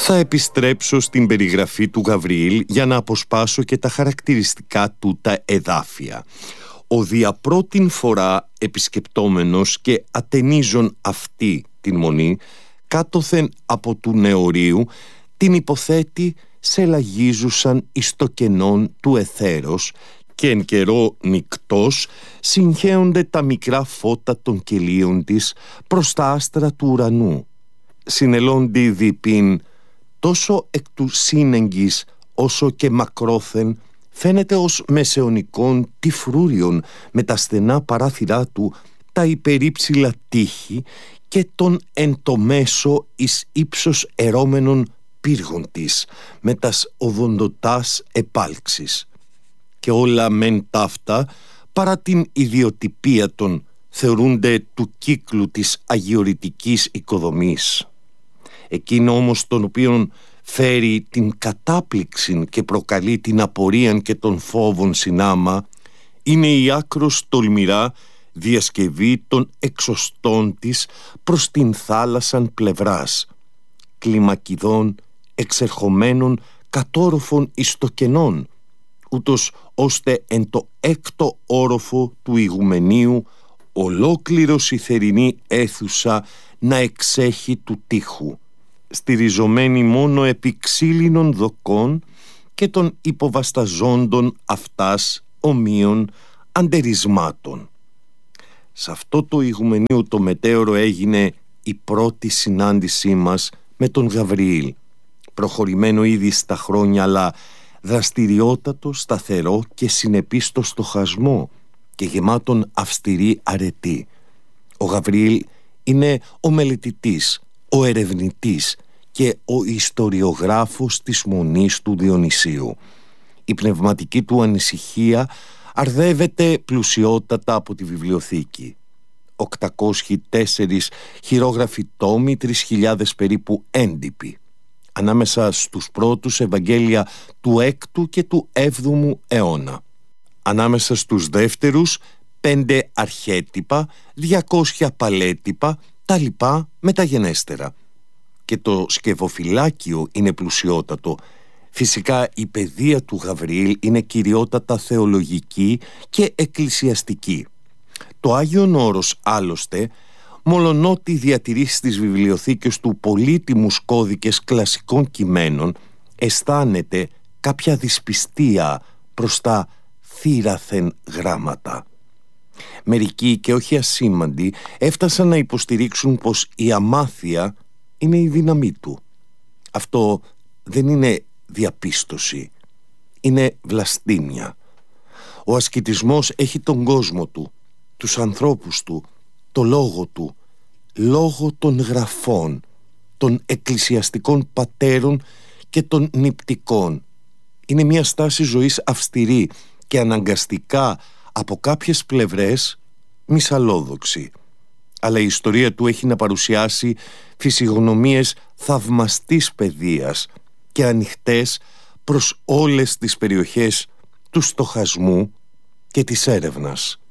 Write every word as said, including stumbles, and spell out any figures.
Θα επιστρέψω στην περιγραφή του Γαβριήλ για να αποσπάσω και τα χαρακτηριστικά του τα εδάφια. Ο δια πρώτην φορά επισκεπτόμενος και ατενίζον αυτή την μονή, κάτωθεν από του νεωρίου, την υποθέτει σε λαγίζουσαν εις το κενόν του εθέρος και εν καιρό νυκτός συγχέονται τα μικρά φώτα των κελίων της προς τα άστρα του ουρανού. Συνελώνται διπίν τόσο εκ του σύνεγγης όσο και μακρόθεν φαίνεται ως μεσαιωνικών τυφρούριων με τα στενά παράθυρά του τα υπερύψηλα τείχη και τον εν το μέσο εις ύψος ερώμενων πύργων της με τας οδοντοτάς επάλξεις. Και όλα μεν ταύτα παρά την ιδιοτυπία των θεωρούνται του κύκλου της αγιορητικής οικοδομής. Εκείνο όμως τον οποίον φέρει την κατάπληξη και προκαλεί την απορία και των φόβων συνάμα είναι η άκρος τολμηρά διασκευή των εξωστών της προς την θάλασσαν πλευράς, κλιμακιδών εξερχομένων κατόροφων εις το κενόν, ούτως ώστε εν το έκτο όροφο του ηγουμενίου ολόκληρος η θερινή αίθουσα να εξέχει του τείχου, στηριζομένη μόνο επί ξύλινων δοκών και των υποβασταζόντων αυτάς ομοίων αντερισμάτων. Σε αυτό το ηγουμενίου το μετέωρο έγινε η πρώτη συνάντησή μας με τον Γαβριήλ, προχωρημένο ήδη στα χρόνια αλλά δραστηριότατο, σταθερό και συνεπή στο στοχασμό και γεμάτον αυστηρή αρετή. Ο Γαβριήλ είναι ο μελετητής, ο ερευνητής και ο ιστοριογράφος της μονής του Διονυσίου. Η πνευματική του ανησυχία αρδεύεται πλουσιότατα από τη βιβλιοθήκη. οκτακόσιοι τέσσερις χειρόγραφοι τόμοι, τρεις χιλιάδες περίπου έντυποι, ανάμεσα στους πρώτους Ευαγγέλια του έκτου και του έβδομου αιώνα. Ανάμεσα στους δεύτερους πέντε αρχέτυπα, διακόσια παλέτυπα, τα λοιπά μεταγενέστερα. Και το σκευοφυλάκιο είναι πλουσιότατο. Φυσικά η παιδεία του Γαβριήλ είναι κυριότατα θεολογική και εκκλησιαστική. Το Άγιον Όρος άλλωστε, μολονότι διατηρεί στις βιβλιοθήκες του πολύτιμους κώδικες κλασικών κειμένων, αισθάνεται κάποια δυσπιστία προς τα θύραθεν γράμματα. Μερικοί και όχι ασήμαντοι έφτασαν να υποστηρίξουν πως η αμάθεια είναι η δύναμή του. Αυτό δεν είναι διαπίστωση, είναι βλαστήμια. Ο ασκητισμός έχει τον κόσμο του, τους ανθρώπους του, το λόγο του, λόγω των γραφών, των εκκλησιαστικών πατέρων και των νηπτικών. Είναι μια στάση ζωής αυστηρή και αναγκαστικά από κάποιες πλευρές μυσαλλόδοξη. Αλλά η ιστορία του έχει να παρουσιάσει φυσιογνωμίες θαυμαστής παιδείας και ανοιχτές προς όλες τις περιοχές του στοχασμού και της έρευνας.